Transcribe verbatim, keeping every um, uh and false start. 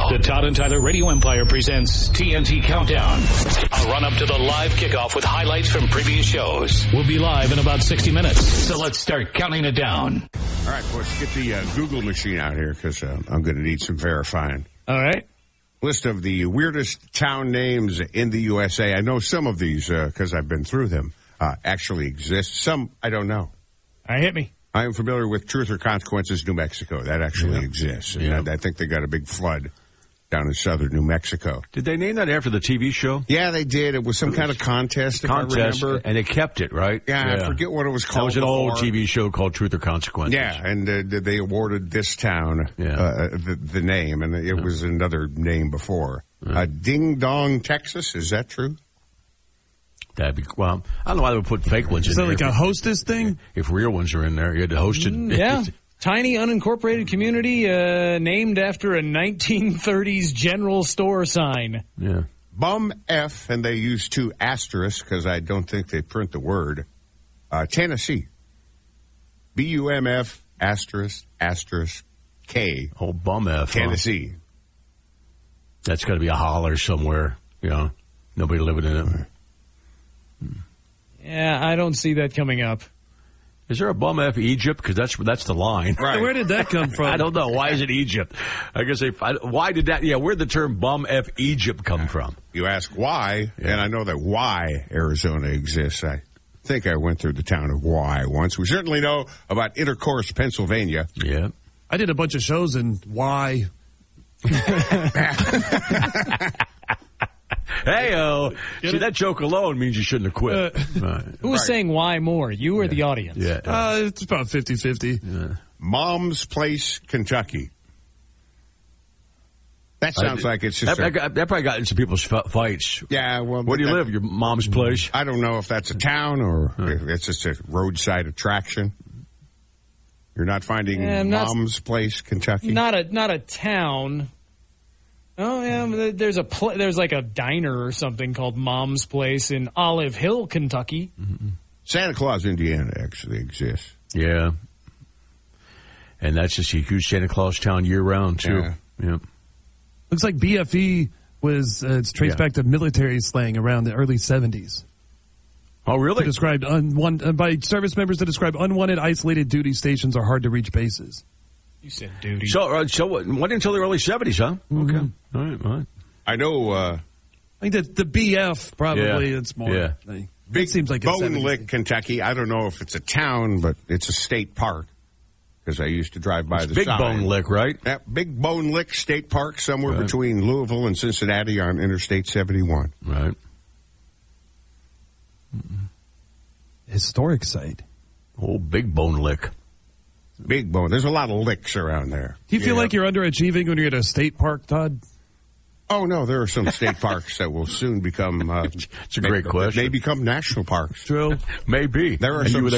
The Todd and Tyler Radio Empire presents T N T Countdown. A run-up to the live kickoff with highlights from previous shows. We'll be live in about sixty minutes, so let's start counting it down. All right, let's get the uh, Google machine out here because uh, I'm going to need some verifying. All right. List of the weirdest town names in the U S A. I know some of these because uh, I've been through them. Uh, actually exist. Some I don't know. All right, hit me. I am familiar with Truth or Consequences, New Mexico. That actually yeah. exists. And yeah. I, I think they got a big flood down in southern New Mexico. Did they name that after the T V show? Yeah, they did. It was some kind of contest, contest if I remember. And they kept it, right? Yeah, yeah, I forget what it was called. That was an before. old T V show called Truth or Consequences. Yeah, and uh, they awarded this town yeah. uh, the, the name, and it yeah. was another name before. Yeah. Uh, Ding Dong, Texas. Is that true? That'd be, well, I don't know why they would put fake ones Is in that there. like a hostess thing? If real ones are in there, you had to host it. Mm, yeah. Tiny, unincorporated community uh, named after a nineteen thirties general store sign. Yeah. Bum F, and they use two asterisks because I don't think they print the word. Uh, Tennessee. B U M F, asterisk, asterisk, K. Oh, Bum F. Tennessee. Huh? That's got to be a holler somewhere. You know, nobody living in it. Yeah, I don't see that coming up. Is there a Bum F Egypt? Because that's that's the line. Right. Where did that come from? I don't know. Why is it Egypt? I guess they, I, why did that? Yeah, where'd the term Bum F Egypt come from? You ask why, yeah. and I know that why Arizona exists. I think I went through the town of Y once. We certainly know about Intercourse, Pennsylvania. Yeah. I did a bunch of shows in Y. Hey-oh. See, that joke alone means you shouldn't have quit. Uh, right. Who was right. saying why more, you or yeah. the audience? Yeah. Uh, it's about fifty-fifty. Yeah. Mom's Place, Kentucky. That sounds like it's just... That, a, that, that probably got into people's fights. Yeah, well... Where do you that, live? Your mom's place? I don't know if that's a town or huh. if it's just a roadside attraction. You're not finding yeah, Mom's not, Place, Kentucky? Not a not a town... Oh yeah, there's a pl- there's like a diner or something called Mom's Place in Olive Hill, Kentucky. Mm-hmm. Santa Claus, Indiana, actually exists. Yeah, and that's just a huge Santa Claus town year round too. Yeah. yeah. Looks like B F E was uh, it's traced yeah. back to military slang around the early seventies. Oh really? Described un- uh, by service members to describe unwanted, isolated duty stations or hard to reach bases. You said duty. So, uh, so what, what until the early seventies, huh? Mm-hmm. Okay. All right, all right. I know. Uh, I think that the B F probably yeah. it's more. Yeah. Like, Big it seems like Bone Lick, Kentucky. I don't know if it's a town, but it's a state park because I used to drive by it's the Big sign. Bone Lick, right? Yeah, Big Bone Lick State Park, somewhere right. between Louisville and Cincinnati on Interstate seventy-one. Right. Historic site. Oh, Big Bone Lick. Big Bone. There's a lot of licks around there. Do you feel yeah. like you're underachieving when you're at a state park, Todd? Oh, no. There are some state parks that will soon become... Uh, it's a great may, question. They become national parks. True. Maybe. There are and some